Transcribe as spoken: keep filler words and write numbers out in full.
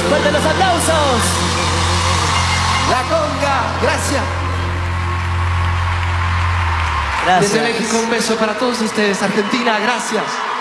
¡Fuerte los aplausos! La conga, gracias. Gracias. Desde México un beso para todos ustedes. Argentina, gracias.